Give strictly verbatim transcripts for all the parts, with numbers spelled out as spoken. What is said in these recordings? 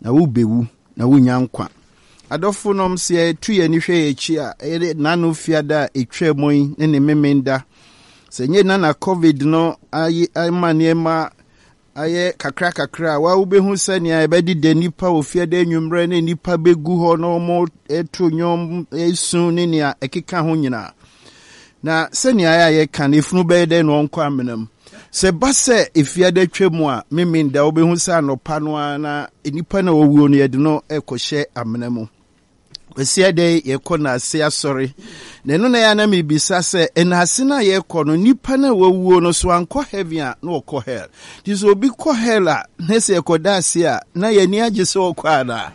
na wubewu na wunya nkwa adofo nom se tu ye ni hwe echi a e nanu fiada etwa moyi ne ne memenda se nye na na covid no ayi amaniema aye kakra kakra wa ubehu sania ebedi de nipa ofiada enwumre ne nipa begu ho no mo etu nyom esu ne nia ekeka ho nyina na sania ya ye kan efunu be de no nkwa amenam se base efiada twemu a memenda obehu sa no pano na nipa na owuo no ye de no ekohye amenamu Wesia de ye kona ase asori. Nenu na ya na mibisa se enase na ye kono nipa na wawuo no so anko heaven a na okọ hell. Diso obi kọ hell a na se ekoda ase a na ye ni age se okọ na.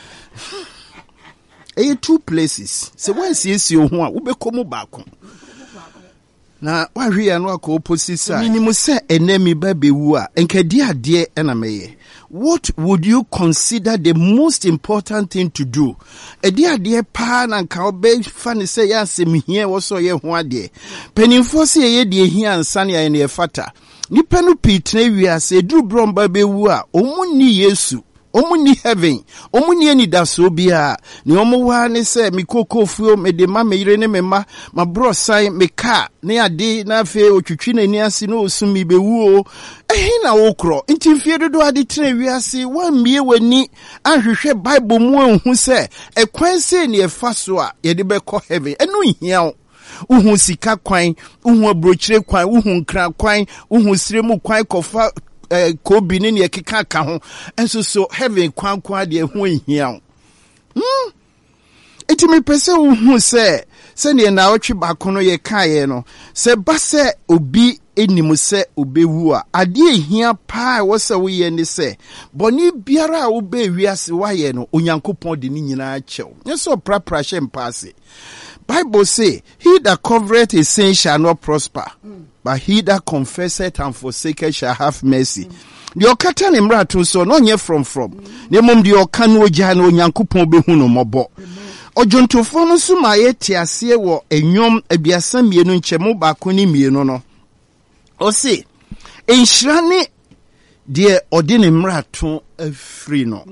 E two places. Se wan sie sie ho a wo be komo baako. Na wa hwe ya no akọ opposite side. Minimu se enemi ba bewu a enkadi ade e na meye. What would you consider the most important thing to do? Edi ade pa na nka obe fa ne se ya semhie wo so ye ho ade. Penimfo se ye de hia ansa ne ye ne fata. Nipa no pitna wiase eduru bromba bewu a omunni Yesu. Omuni heaven, omuni eni daso bia, ni omuwa ne se mikoko fuo me de ma meyire ne mema, ma bro sai me ka, ne ade na fe otwitwi na ni ase no osumi bewu o. Ehi na wokro, nti fie dodo ade tene wiase, wa mie wani ahwehwe Bible mu enhu se, ekwan se ne efa so a ye de be kɔ heaven. Enu hia o. Uhu sika kwan, uhu abrochire kwan, uhu nkra kwan, uhu siremu kwan kofa Eh, kobi ni ne keka ka ho enso so heaven kwan kwan de ho hia hm eti me pese wo hu se se ne na otwe baako no ye kae no se ba se obi enimu se obewu a ade hia pa wo se wo ye ni se boni biara a wo be wiase wa ye no onyankopon de ni nyina achew nso prapra hye mpase Bible say, he that covereth his sin shall not prosper, mm. but he that confesseth and forsaketh shall have mercy. The okata ne mra to so no nye from from. Ne mom the okano ogya na onyankopon behu no mobo. Ojontofo no so ma ye tiase wo enwom abiasa mienu nchemu baako ni mienu no. O se, enhira ne de ode ne mra to afri no.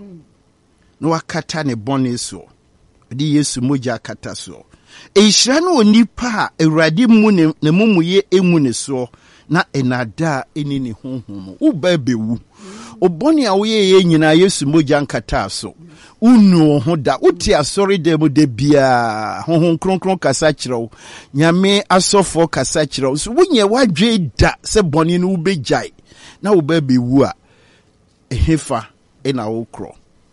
No wakata ne bone so. Di Yesu moja kata so. Ehira no onipa Awurade mu ne ne mumuye emu ne so na enada eni ne honhom wo ba bewu oboni a wo ye nyina Yesu moja nkata so unu ho da uti asori de mu de bia honhom kronkron kasa kirew nyame asofo kasa kirew so wonye wadwe da se boni no wo bejai na wo ba bewu a ehefa ena wo kro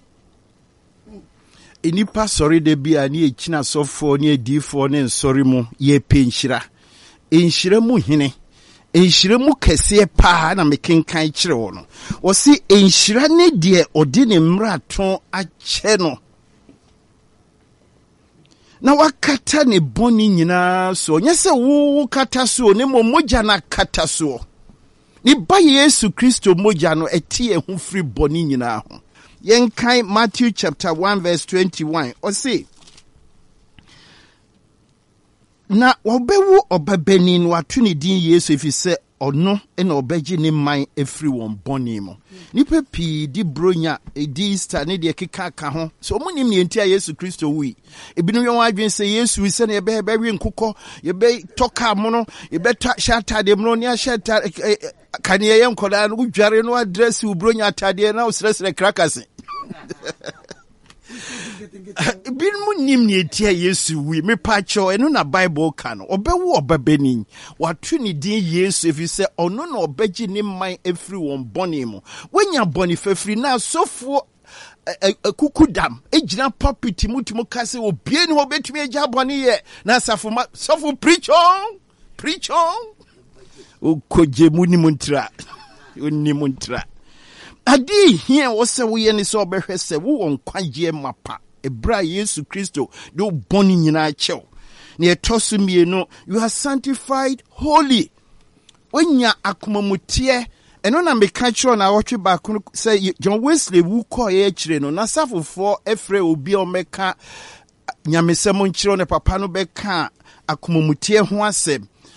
enipa sorry de bia ni echina sofo ni edifo ne nsori mu ye penhira enhira mu hene enhira mu kese pa na mekenkan kire wo no wo si enhira ne de odi ne mraton ache no na wakata ne boni nyina so nyese wo kata so ne moja na kata so ni ba Yesu Kristo moja no etie hu free boni nyina ho Yenkai Matthew chapter one verse twenty-one. Or say, na wabewu obabenin watuni din Yesu if you say or no and obeji ni mind everyone bonimo. Nipe pi di bronya e di Easter ne de keka ka ho. So mo nim yenti a Yesu Kristo wi. Ebinu yon adwen say Yesu wi se na ebe ebe wi nkukọ, ebe toka mo no, ebe shata de mo ni a shata kanye ye nkoda no dware no address u bronya atade na usresre krakase. Bin mu nim ne etia Yesu wi me pacho eno na Bible kan obewu obabeni watu ni din Yesu if you say ono na obeji ni man everyone boni mu wenya boni fafri na sofo kukudam ejina pulpit mutumu kase obie ni obetumi eja boni ye na safo sofo preach on preach on o koje muni muntra onni muntra adi hia wo se wo ye ni so obehwe se wo won kwaje mapa ebra Yesu Kristo do boni nyina chew ne etosu mienu you are sanctified holy onya akomamutie eno na meka kiro na wotwe ba ko se John Wesley wu ko ye kire no na safofo efre obi o meka nyamesem nkiro ne papa no beka akomamutie ho asem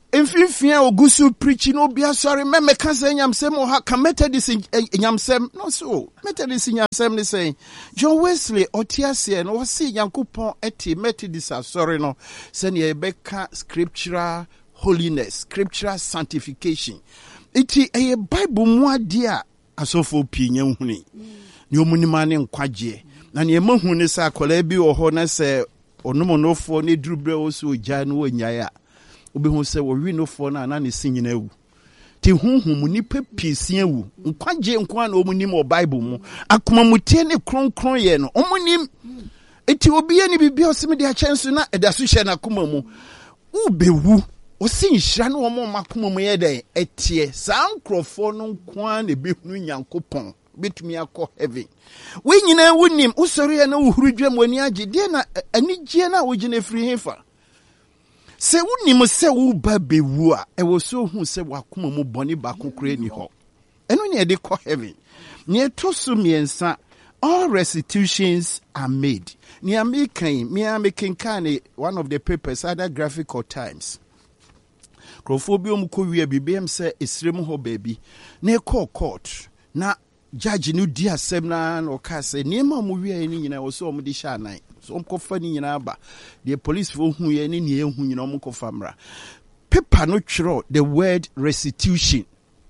Mfimfia ogusu preaching obia sorry me me ka say nyamsem o ha ka Methodist nyamsem no so Methodist nyamsem ne say John Wesley otiase no wasi Yankopon eti Methodist sorry no say ne be ka scriptural holiness, scriptural sanctification. Iti eye Bible mu ade a asofo pii nya huni ne omunima ne nkwaje na ne mahu ne sa akola bi wo ho na se onomonofo ne durubre wo so gya no wonyae obehu se wo wi no fo na na ne sinyina wu ti hunhum ni pepiesia wu nkwaje nkwa na omunim o Bible mu akoma mutie ne kronkron ye no omunim eti obi ani bibia osime de achenso na eda so hye na akoma mu ubewu osinhira no omo makoma mu ye den etie saa nkrofo no nkwa na behunu Nyankopon betumi akọ heaven we nyina wunim usori na uhuru dwam wani age de na anigye na wogine free hefa se wunim se wo ba bewu a e wo so hu se wakoma mu boni ba kokore ni ho eno ne de kọ heaven ne to so miensa all restitutions are made ne american me american kan one of the papers either Graphic or Times krofobia mu ko wi abibem se esrem ho baby na call court na judge no di asem na no ka se niema mu wi ani nyina wo so mu di sha nan so mkofa ni nyina ba the police fo hu ye ni ne hu nyina mkofa mra paper no twiro the word restitution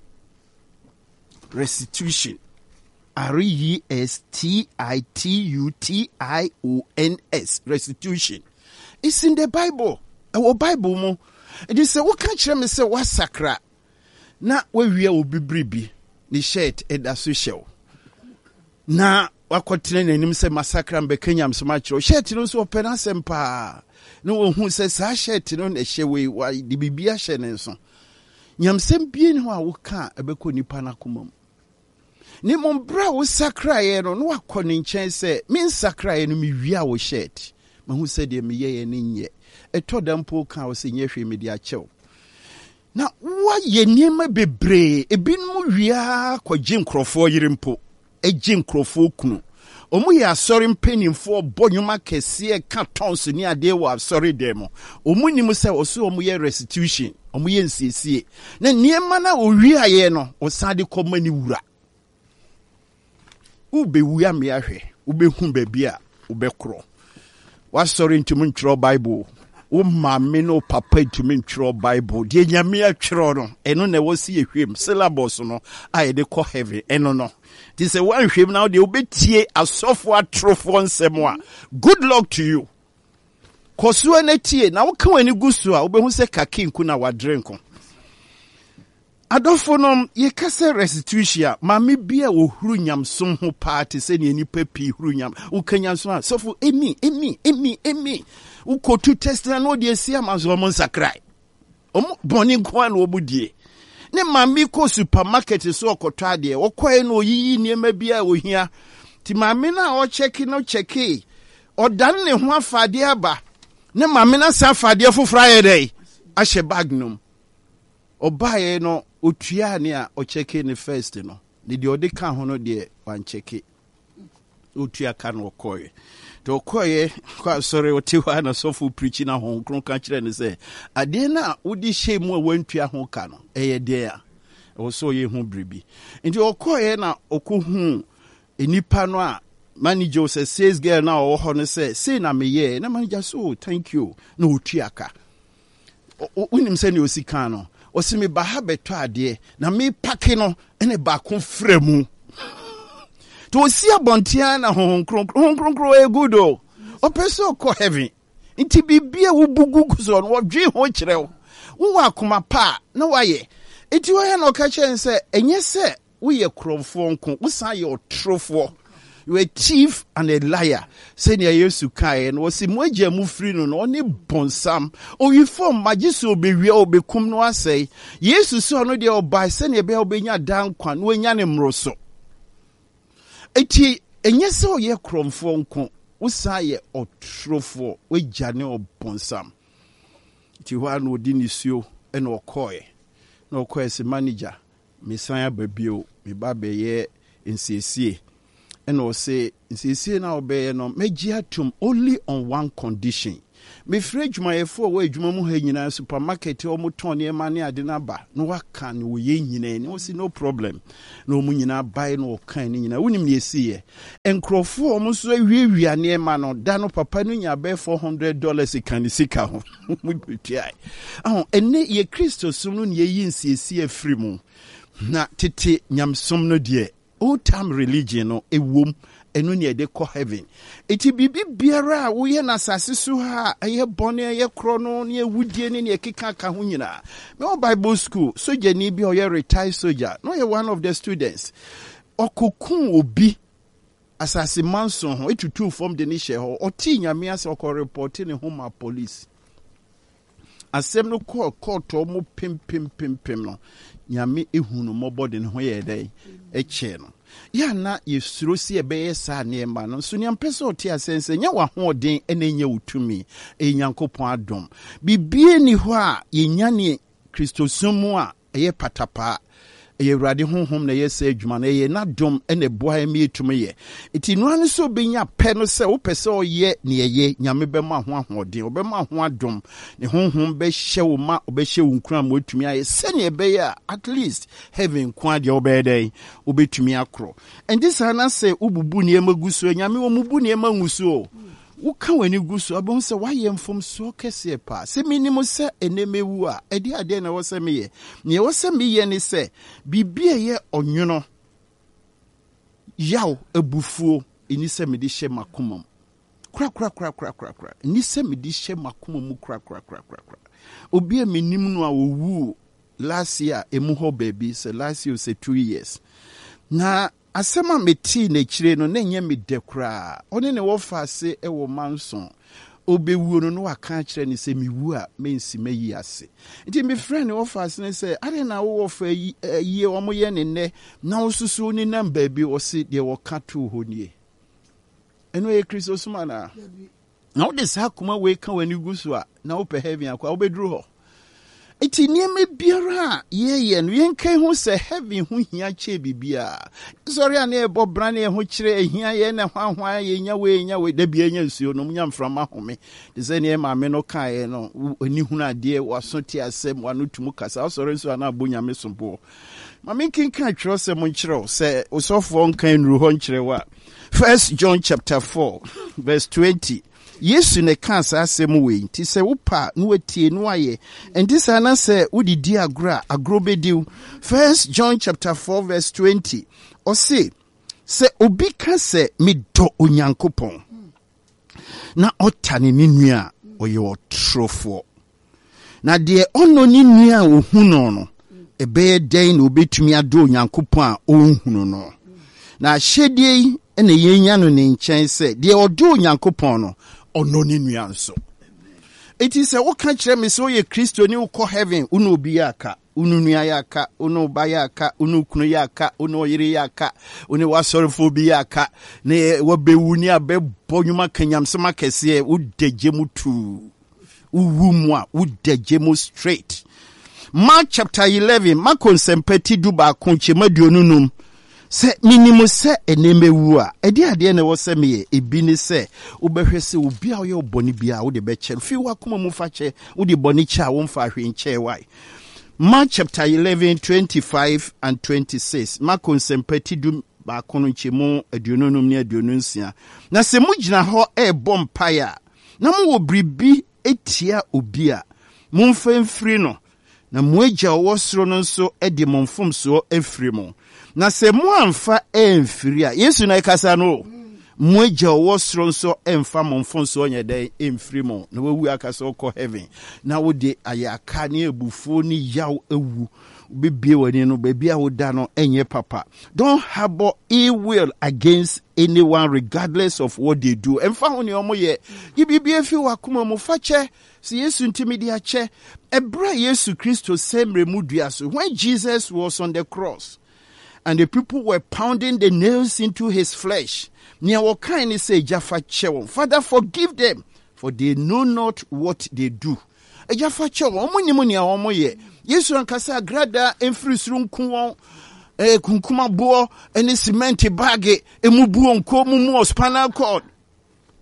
restitution R E S T I T U T I O N S restitution it's in the Bible our Bible mo it is say what can kire me say what sakra na we wi obi bribi ni shirt eda so show na wakotene nanim se massacre mbeka nyamsoma kiro shirt no so open asempa no ohun se sa shirt no na hyewe wa di bibia hye ne nso nyamsem bie ne ho a woka ebeko nipa na komam ni mombra wo sakra ye no no wakone nchen se min sakra ye no mi wia wo shirt mahu se de me ye ye ne nye etodampo ka wo se nyehwe me di achew na wa ye niema bebre ebinmu wia kwagye nkrofo yirimpo egye nkrofo kunu omu ye asori mpenimfo bonyuma kese ka tons ni ade wa asori demo omu nim se oso omu ye restitution omu ye nsiesie na niema na owia ye no osade komani wura ube wia me ahwe ube hu babia ube kro wa sorry ntumi ntro Bible o mame no papa ntumi ntro Bible de nyame atwero no eno na wosi ehwem syllabus no a de kọ heaven eno no ti se wan hwem na de obetie asofo atrofo nsem a good luck to you koso na tie na wo kan wani gusu a obehu se kakinku na wadrenko adofo no ye kase restitution mame bia wo huru nyamsom ho party se ne nipa pi huru nyam wo kanyanso a sofo emi emi emi emi wo kotu test na no de sia mazo mo nsakrai omo boni kwa na obudie ne mame ko supermarket so okoto ade wo kwae na oyiyi niema bia ohia ti mame na o check no check o dan ne ho afade aba ne mame na sa afade foforo ayedai ahye bag num obaye no otua ne a o check ne first no de de ode ka ho no de wan check otua ka no koye to koye kwa sorry otiwa na sofu preaching na ho nkron ka kire ne se ade na odi shemu a wantua ho ka no eye de a o so ye hu bribi nti okoye na okohu enipa no a manager say sales girl na o ho no say say na me ye na manager so thank you na otua ka unim se ne osika no osimi ba ha beto ade na me pake no ene ba ko fremu to osi abontia na honkron honkron e good o opeso ko heaven nti bibia wo bugu so no dwe ho kirew wo akoma pa na waye enti wo ya no ka chen se enye se wo ye kromfo nko wo san ye otrofo you a thief and a liar say near Yesu kai and was mu agya mu free no no ne bonsam o yi form magiso obewia obekum no asay Yesu so no de obai say ne be obenya dan kwa no anya ne mroso eti enye se o ye kromfo nko wo san ye otrofo we gya ne obonsam ti hwa no di nisuo e no okoye no okoye se manager me san ababio me ba be ye nsiesie and will say, see, now obey no, meji atum only on one condition. me free adwumayefo we adwuma mu ha nyina supermarket o mu ton e ma ne ade na ba no waka ne wo ye nyina ne wo si no problem no mu nyina bai no kan ne nyina wonim ne esiye enkrofo o mu so awiewia ne ma no da no papa no nya be four hundred dollars kan sika ho mu betuai ahon ene ye Kristo sum no ne yi nsiesie afiri mu na tete nyamsom no de old time religion no ewom enu ne de ko heaven eti bibi biara wo ye na asase so ha eye bone eye kro no ne ewudie ne ne keka ka ho nyina me Bible school soldier ni bi o ye retired soldier no ye one of the students okokun obi asase manson ho etutu form de ne she ho oti nyame ase okọ report ne home police asem no call court o mu pim pim pim pim no nyame ehunu mobode ne ho ye dai eche no ya na yesuro si ebe sa ne ma no so nyam pese oti asense nya wa hoden ene nya utumi e nyankopon adom bibie ni ho a yenya ne Kristosumu a eye patapa eye Awurade honhom na yesa adwuma na eye na dom ene boa emi etumi ye iti no an so benya pe no se wo pese oye ne eye nyame be ma ho ahoden obe ma ho adom ne honhom be hye wo ma obe hye wo nkura ma otumi aye se ne be ya at least heaven kwa de obe dey obetumi akro and this na say ububu ne emaguso nyame wo mubu ne emanguso wo ka wani guso abon se waye mfom so kese pa se minimo se enemewu a edi ade na wo se meye ne wo se meye ne se bibie ye onwono yaw ebufuo eni se me di hye makomam kra kra kra kra kra kra eni se me di hye makomam kra kra kra kra kra obi eminim no a owu last year emu ho baby se last year se two years na asema meti na kire no na nya me dekra one ne wo fa ase e wo manson obewu no no waka kire ne se mewu a mensi mayi ase nti me friend wo fa ase ne se ade na wo fa yi o mo ye ne ne na wo susu ni namba bi o se de wo ka to ho nie eno e Kristo suma na na wo de sa kuma we ka wani gusu a na wo pe heaven akwa wo bedru ho iti nieme biara ye ye no yenkai ho se heaven ho hia che bibia sorry an e bo brane ho kire ehia ye na hwanhwan ye nya we nya we da bia nya nsuo no nya mframa home de se ne ma me no kan ye no ani hunu ade waso ti asem wano tumu kasa sorry nso ana abonya me sombo ma me kinkan twero se mo nkire se osofo nkan nru ho nkire wa First John chapter four verse twenty Yesu ne kansa asem we nti se wopa no watie no aye enti sa na se wodidi agro agro bediw First John chapter four verse twenty o se se obi ka se me do onyankopon na otane ni nua oye otrofo na de ono ni nua ohuno no ebe den na obetumi ado onyankopon a ohunu no na hyedie ene yenya no ne nkyɛn se de odo onyankopon no ono ni nua nso eti se wo ka kire me se wo ye Kristo ni wo kɔ heaven unu obi yaka unu nua yaka unu ba yaka unu kunu yaka unu yire yaka unu wasorofo bi yaka ne wabewu ni abɛbɔ nwuma kanyamsema kɛse wo dagye mu tu uwu mu a wo dagye mu straight Mark chapter eleven makonsempati du ba konche maduonunum se minimu se enemewu a edi ade na wo se me ebi ni se wobehwe se obi a wo ye oboni bia wo de be che fi wa kuma mu fa che wo de boni cha wo mfa hwe nche wai Mark chapter eleven twenty-five and twenty-six makonsempati du ba kono nchemu aduonunum ne aduonunsia na se mu gina ho e bompaya na mu wo bribi etia obi a mu mfa mfiri no na mu agya wo soro no nso e de momfom so afiri mu na se mu amfa emfiri a Yesu na ikasa no mu agya wo soro nso emfa momfom so onye den emfiri mu na wawu akasa okọ heaven na wo de ayaka ne ebufuo ni yaw ewu bibie wani no bebia wo da no enye papa don't harbor ill will against anyone regardless of what they do emfa ho ne omo ye bibie fi wakoma mu fache si Yesu ntimidi ache ebra Yesu Kristo semre mudua so when Jesus was on the cross and the people were pounding the nails into his flesh near what kind of say Jaffa chewo Father forgive them for they know not what they do Jaffa chewo omo ni mo ni omo ye Yesu ankasa grada emfiri suru nkuwon eh kunkuma bo ene cement bag emubuo nko mumu spinal cord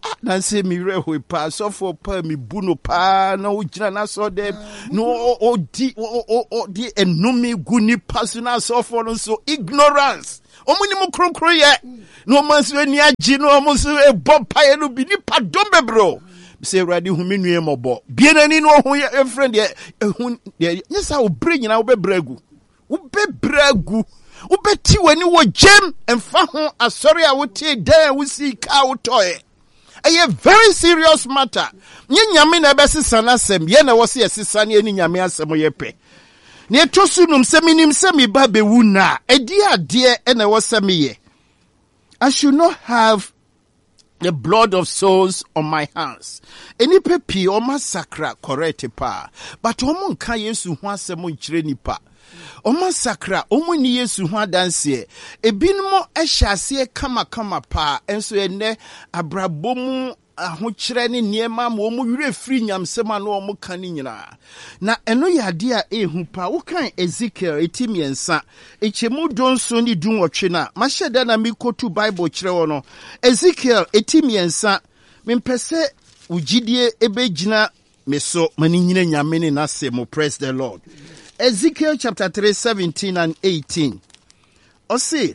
Nancy mi reho pa so for pa mi buno pa na ujina na so dem no o di o o di enumi guni pasuna so for no so ignorance omuni mu kronkro ye no manso ani agi no omuso e bob pa ye no bi ni pa dombe bro say ready hu me nue mobo bie nani no ho ye friend ye hu ye nyesa wo bre nyina wo be bragu wo be bragu wo beti wani wo gem emfa ho asori a wo tie dan wo si ka wo toye. A very serious matter. Nye nyame na besisa na sem ye na wo se yesisa ne ani nyame asem ye pe. Ne tosu num se minim se mi ba be wu na edi ade e na wo se me ye. I should not have the blood of souls on my hands. Eni pepi o massacre correct pa. But o mon ka Yesu ho asem nkyire nipa. O massacre o mo ni Yesu ho adanse e binumo ehyase kama kama pa enso ene abrabomu ahokyere ne niema ma o mo wire firi nyamsema na o mo kan nyina na eno yade a ehu pa wo kan Ezekiel etimiensa echemu donso ni dunwotwe na mahyeda na mikotu Bible kyerɛ wo no Ezekiel etimiensa mempese ugidie ebegina meso mani nyina nyame ne na se mo praise the Lord. Ezekiel chapter three, seventeen and eighteen. Ose,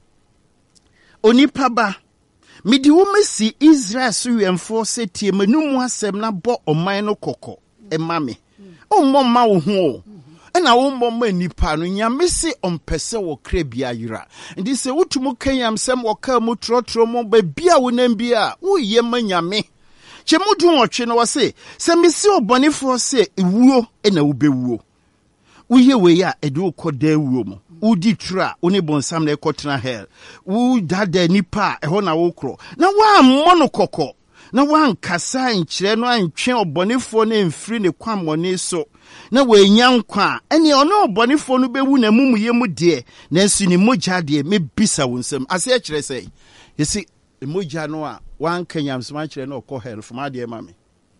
Onipa ba, midi wumesi Israel suyenfo se tie menumu asem na bo oman no koko, e mame. O moma wo ho. Ena wo moma nipa no nyame se ompese wo kra bia yira. Ndi se wotumu kanyam sem wo ka mu trotro mo ba bia wo nam bia, wo ye ma nyame. Chemudu wotwe no wose, se misi obonefo se ewuo ena wo bewuo. Uye we ya edu kode uomo. Udi tra, uni bonsam na ekotena hell. U dade nipa, eho na wokro. Na wa mono koko. Na wa nkasa nchire no antwen obonefo na mfiri ne kwamone so. Na we nyankwa. Eni ono obonefo no bewu na mumu ye mu de. Na nsu ni mogya de me bisa wonsam. Ase akire sei. Yesi mogya no a wan kanyam sma kire na okọ hell from ade mame.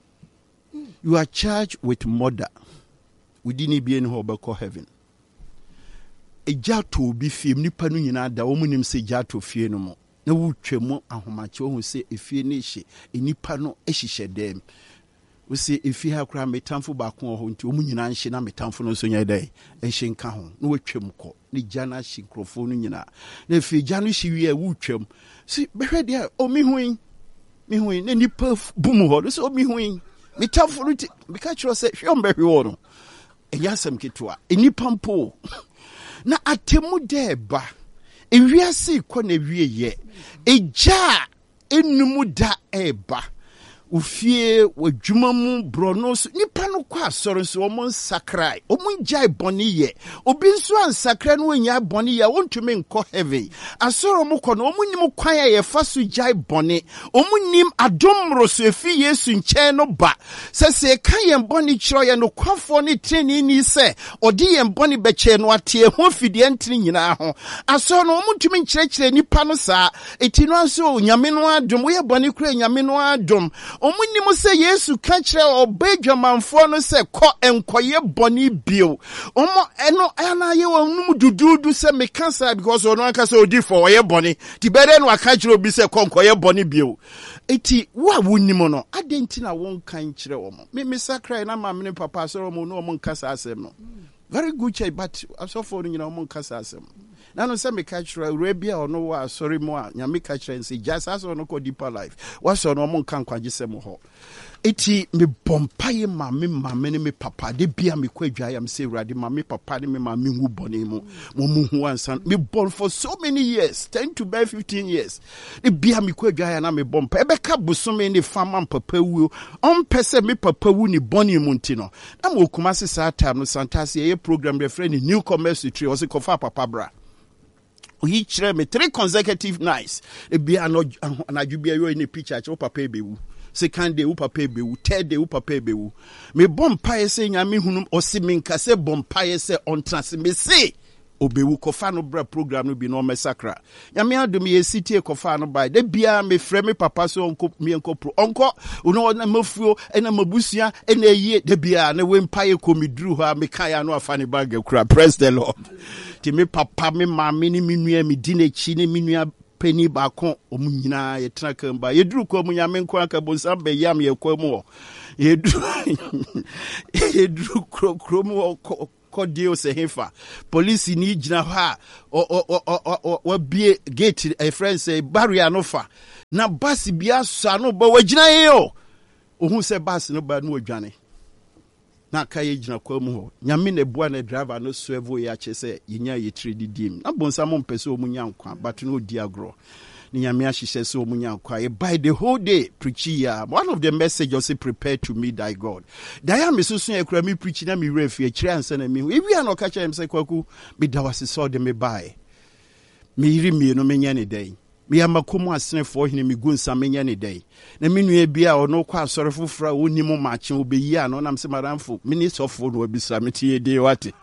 You are charged with murder. We didn't be in Hobako heaven. A jato be fim nipa no nyina da wo munim se jato fie no mo. Na wo twemo ahomache wo se efie ne hye enipa no ehihye dem. We se efie ha kra metamfo ba ko ho nti wo nyina nhye na metamfo no so nya dai ehye nka ho. Na wo twem ko. Ni jana hye nkrofo no nyina. Na efie jano hye wie wo twem. Si behwe dia o mi huin. Mi huin na nipa bum ho. So mi huin. Metamfo no ti bika chiro se hwe ombehwe wo no. Eyasem kitwa enipa mpo na atemu deba ewiase ko na wieye eja enumu da eba ufie wadwuma mu bronos nipa no kwa asoro so omon sakrai omon jai boni ye obi nso ansakra no nya boni ye wontumi nko heaven asoro mu ko no omon nim kwan ye fa so jai boni omon nim adom roso efi Yesu nchen no ba sese kan ye boni kiro ye no kwafo ne treni ni se odi ye boni beche no ate ho fidie ntini nyina ho asoro no omon tumi nkyerɛkyerɛ nipa no saa eti no anso nyame no adom wo ye boni kura nyame no adom omuni mo se Yesu ka kire obedwamanfo no se ko enkoye boni bio omo eno ana ye wonum dududu se me cancer because ono aka se odi for ye boni ti bere no aka kire obi se ko enkoye boni bio eti wa wonnim no adenti na won kan kire omo me me sakra na ma me papa so omo no omo nkasa asem no very good chai but so for you know omo nkasa asem na no se me ka kire rebia ono wa sorry mo a nya me ka kire nse just as ono ko deeper life wa so no omo nkan kwaje se mo ho eti me bompaye ma me ma me ne me papa de bia me kwa adwa am se urade ma me papa ne me ma me hu bone mu mo mu hu ansan me born for so many years ten to by fifteen years de bia me kwa adwa na me bompa e be ka busome ne fama papa wu on pese me papa wu ni bone mu ntino na mo kuma se sa time no santase ye program de friend new commerce tree o se kofa papa bra he chere me three consecutive nights e bia no anadwubia yo in a picture che papa e bewu second day u papa be wu third day u papa be wu me bompaye se nyame hunum osiminka se bompaye se ontrase me se obewu kofa no bra program no bi no mesakra nyame adom ye city kofa no bai de bia me frɛ me papa so onko me enko pro onko uno na mafuo ena mabusua ena yie de bia na we mpaye komiduru ha me kan ya no afa ne bag kura praise the Lord ti me papa me ma me ni me nua me di na chi ne me nua pani baako omu nyina yetena kamba yeduru kwa mu nyame nko aka bonsa be yam ye kwa mu yeduru yeduru kro kro mu kodio se hefa police ni gina ha o o o o bie gate a friend say barrier no fa na bus bia so no ba wagina yo ohun se bus no ba no adwane na ka ye gina kwa mu ho nyame na bua na driver no swervo ya che se yinya ye trade dim na bonsa mo mpese o munya nkwa but no di agro ni nyame ahihye se o munya nkwa by the whole day preach ya one of the message also prepare to meet thy God da me susu e kura me preach na me refi e kire ansa na me hu ewi an okacha em se kwaku me da wase so de me buy me yiri me no menya ne dai me amakomu asenefo hene me gunsa menya ne dai na me nua bia ono kwa asore fofora oni mo maache obeyi ano nam se maramfo minister of no abisa me tie de wate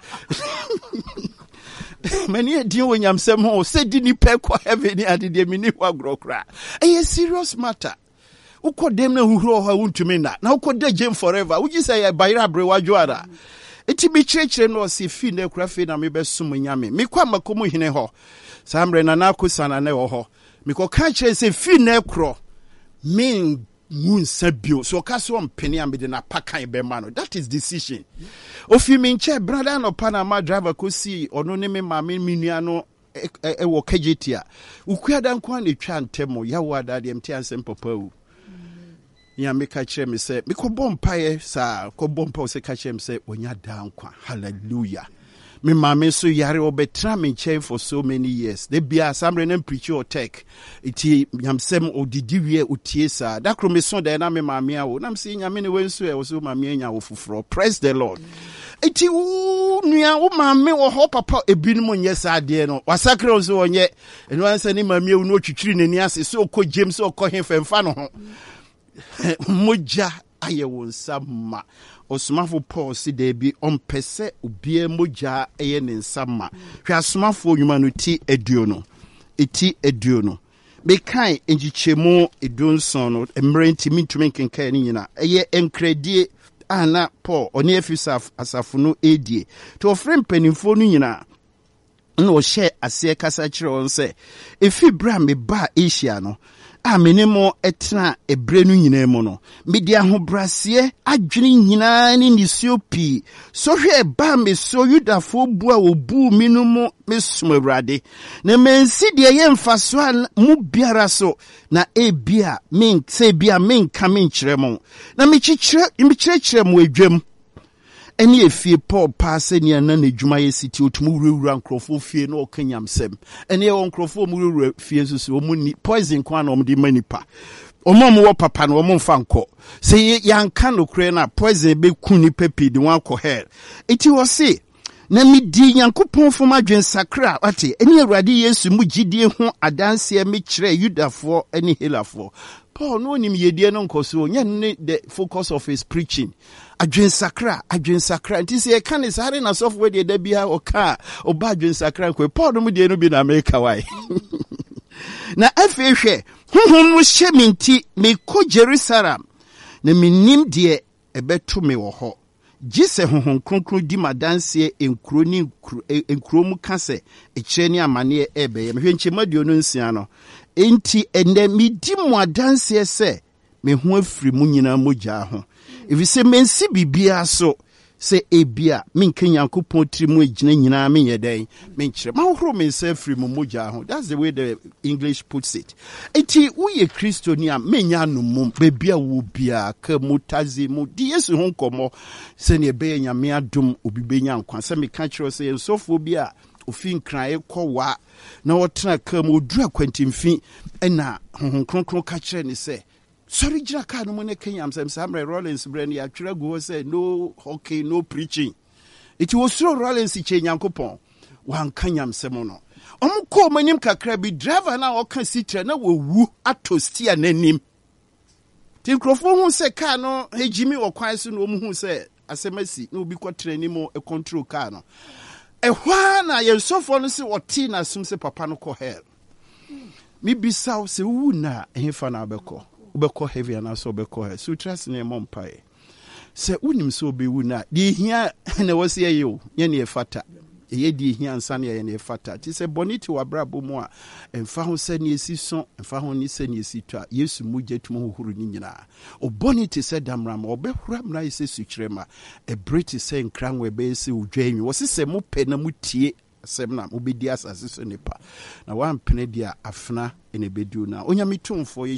many a deal when I'm some more said didn't pay kwa heaven at the mini wagrokra. A serious matter. Who could them know who won't to mean that? Now could they jam forever? Would you say a bayrabre wajuara? It be church and no see fin de crafin and me best summon yami. Me kwa makumu hineho. Sambre na nakusana neho. Me ko catch and say fin necro. Mean moon sabio. So castle penny and be the napaka in Bemano. That is decision. Of you mean chair brother no Panama driver could see or no name mammy miniano e wo kejitia. Ukwia dan kwani chan temo yawa daddy mti ansem popo. Ya me catch me say me ko bompaye sa ko bompa se catch me say onya dan kwa. Hallelujah. Me mama so yare obetra me chain for so many years. They be a some random preacher or tech. Iti yamsem odidiwie utiesa. Da krome so da na me mama ya wo. Na msi nyame ne wenso e wo so mama nya wo fufuro. Praise the Lord. Iti u nua wo mama wo ho papa ebinum nye sa de no. Wasakre so onye. Eno ansa ni mama wu no twitwiri nani ase so ko James so ko hemfemfa no ho. Moja aye wo nsama. Osmafo Paul si debi ompese obie moja eye ne nsama hwe asmafo nyuma no ti eduo no eti eduo no be kan enjichemu edunson no emrenti mintumi kenkan ni nyina eye enkredie ana Paul oni afisaf asafo no edie to ofrem panimfo no nyina na o share ase kasa kire on se efi bra me ba Asia no a menemo etna ebrenu nyina mu no medi ahobrase adwene nyina ni nisiopi so hwe ba me so yudafo bua obu minumu mesum awrade na mensi de ye mfaso mu biara so na ebia men se bia men kamen kiremo na mechichire mechichire mu adwam eni efie Paul passe ni ana na dwuma ye city otumu wurawura nkrofo fie na okanyamsem eni e nkrofo mu wurawura fie susu omu ni poison kwa na omde manipa omo mo papa na omo mfa nko se yanka no kure na poison be kuni pepi de wan ko hell eti wo se na midi Yankopon fom adwen sakra ate eni awurade Yesu mu gidie ho adanse me kire Yudafo eni Helafo Paul no nim yedie no nkoso nya ne the focus of his preaching adwen sakra adwen sakra nti se e kan is hare na software de da bia o ka o ba adwen sakra ko Paul no mu de no bi na America wai na afehwe honhom no hye minti me ko Jerusalem na minim de ebeto me wo ho gise honhom kronkron di madanse enkuro ni enkuro mu kase ekire ni amane ebe me hwenche maduo no nsia no enti ende mi di mu adanse se me ho afiri mu nyina mogya ho if se mensi bibia so se ebia min Yankopon trimu egina nyina men yeden men kire ma horo men se afiri mu mogya ho. That's the way the English puts it. Enti uye Kristo ni a menya no mum bebia wo bia ka mutazi mu di Yesu ho komo se ne be nyame adom obi benya nkwa se me ka kire se ensofo bia ofin kran ekwa na wotena ka mu odura kwantimfi na honhom kronkron ka kire ni se sorry jira ka no ne Kenyam Sam Samuel Rollins brand ya twere go say no okay no preaching it was so Rollins che Nyankopon wan Kenyam Sam no om ko manim kakra bi driver na o kan sitre na wowu atostia nanim tin krofo hu se ka no hejimi okwan so no mu hu se asemasi na obi kwatre ni mo e control car no e hwa na ye sofo no se oti na sum se papa no ko hell mi bisaw se wu na ehfa na abeko ubeko heavy and also beko he so trust ne mompae se unim so be wu na di hia na wose ye yo ye ne fata ye di hi ansa na ye ne fata ti se boniti wabrabo mu a emfa ho se ne esi so emfa ho ni se ne esi twa Yesu mu jetumo hohuru ni nyina o boniti se damram obehura mra ise sukrema e briti se nkranwe be ese odwanwi wo se mu pe na mu tie asem na obedi asase so nipa na wampene dia afna ene bedu na onyamitumfo